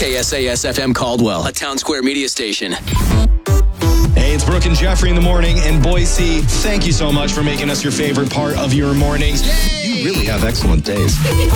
KSAS FM Caldwell, a Town Square media station. Hey, it's Brooke and Jeffrey in the morning in Boise. Thank you so much for making us your favorite part of your mornings. Yay! You really have excellent days.